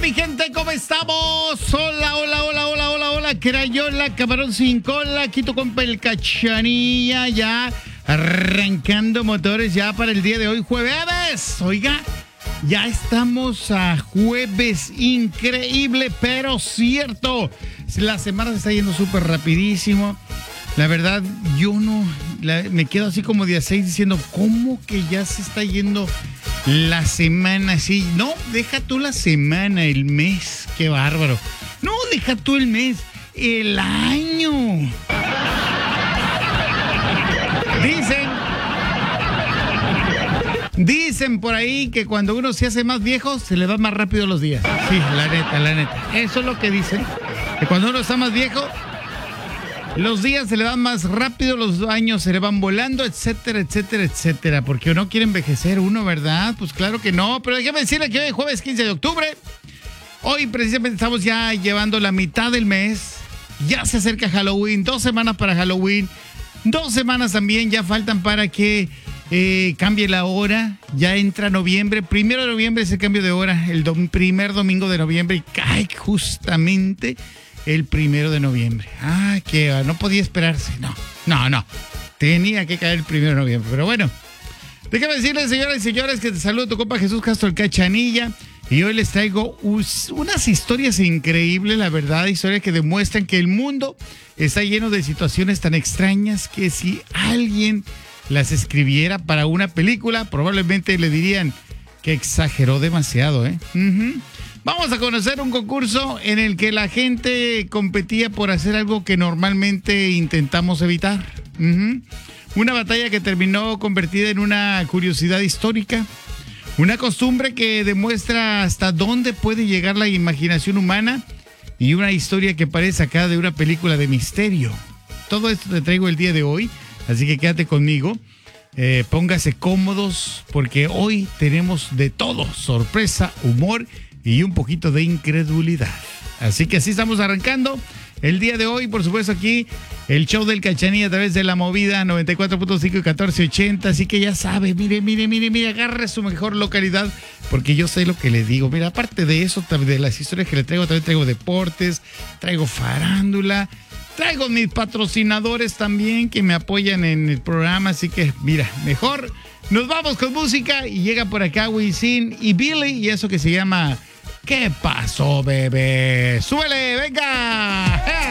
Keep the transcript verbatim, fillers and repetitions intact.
mi gente? ¿Cómo estamos? Hola, hola, hola, hola, hola, hola. Crayola, camarón sin cola. Aquí tu compa el Cachanilla ya arrancando motores ya para el día de hoy, jueves. Oiga, ya estamos a jueves. Increíble, pero cierto. La semana se está yendo súper rapidísimo. La verdad, yo no... La, me quedo así como día seis diciendo, ¿cómo que ya se está yendo la semana? Sí, no, deja tú la semana, el mes. Qué bárbaro. No, deja tú el mes, el año. Dicen... Dicen por ahí que cuando uno se hace más viejo, se le va más rápido los días. Sí, la neta, la neta. Eso es lo que dicen. Que cuando uno está más viejo... los días se le van más rápido, los años se le van volando, etcétera, etcétera, etcétera. Porque no quiere envejecer uno, ¿verdad? Pues claro que no. Pero déjame decirle que hoy es jueves quince de octubre. Hoy precisamente estamos ya llevando la mitad del mes. Ya se acerca Halloween. Dos semanas para Halloween. Dos semanas también ya faltan para que eh, cambie la hora. Ya entra noviembre. Primero de noviembre es el cambio de hora. El do- primer domingo de noviembre. Y cae justamente... el primero de noviembre. Ah, que no podía esperarse. No, no, no. Tenía que caer el primero de noviembre. Pero bueno, déjame decirles, señoras y señores, que te saludo tu compa Jesús Castro el Cachanilla. Y hoy les traigo us, unas historias increíbles, la verdad. Historias que demuestran que el mundo está lleno de situaciones tan extrañas que si alguien las escribiera para una película, probablemente le dirían que exageró demasiado, ¿eh? Uh-huh. Vamos a conocer un concurso en el que la gente competía por hacer algo que normalmente intentamos evitar. Uh-huh. Una batalla que terminó convertida en una curiosidad histórica. Una costumbre que demuestra hasta dónde puede llegar la imaginación humana. Y una historia que parece sacada de una película de misterio. Todo esto te traigo el día de hoy, así que quédate conmigo. Eh, póngase cómodos porque hoy tenemos de todo. Sorpresa, humor y un poquito de incredulidad. Así que así estamos arrancando el día de hoy. Por supuesto aquí el show del Cachanilla a través de la movida noventa y cuatro punto cinco y catorce ochenta. Así que ya sabe, mire, mire, mire, mire, agarre su mejor localidad porque yo sé lo que le digo. Mira, aparte de eso, de las historias que le traigo, también traigo deportes, traigo farándula, traigo mis patrocinadores también que me apoyan en el programa. Así que mira, mejor nos vamos con música y llega por acá Wisin y Billy y eso que se llama... ¿Qué pasó, bebé? ¡Súbele, venga! ¡Eh!